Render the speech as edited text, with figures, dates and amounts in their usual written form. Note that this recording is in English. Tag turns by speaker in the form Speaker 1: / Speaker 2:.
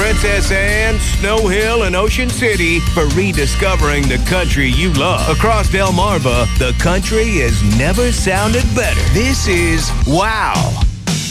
Speaker 1: Princess Anne, Snow Hill, and Ocean City for rediscovering the country you love. Across Delmarva, the country has never sounded better. This is Wow!